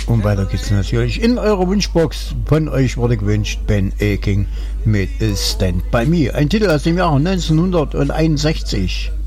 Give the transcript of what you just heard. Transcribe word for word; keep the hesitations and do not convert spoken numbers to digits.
Und weiter geht's natürlich in eurer Wunschbox. Von euch wurde gewünscht Ben Aking mit Stand By Me. Ein Titel aus dem Jahr neunzehnhunderteinundsechzig.